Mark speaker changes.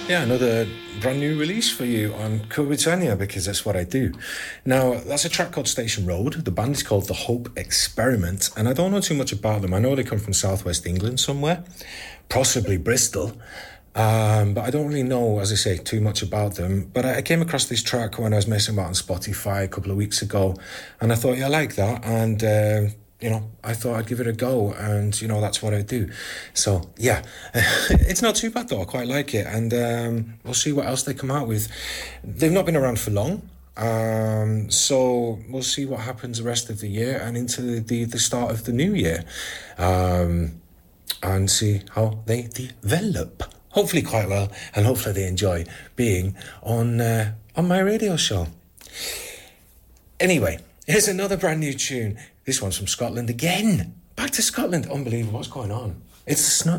Speaker 1: Yeah, another brand new release for you on Cool Britannia because that's what I do. Now, that's a track called Station Road. The band is called The Hope Experiment, and I don't know too much about them. I know they come from southwest England somewhere, possibly Bristol. But I don't really know, as I say, too much about them. But I came across this track when I was messing about on Spotify a couple of weeks ago, and I thought, yeah, I like that. And I thought I'd give it a go, and that's what I do. So yeah, it's not too bad though. I quite like it, and we'll see what else they come out with. They've not been around for long, so we'll see what happens the rest of the year and into the start of the new year, and see how they develop. Hopefully quite well, and hopefully they enjoy being on my radio show. Anyway, here's another brand new tune. This one's from Scotland again. Back to Scotland. Unbelievable. What's going on? It's the Snuts.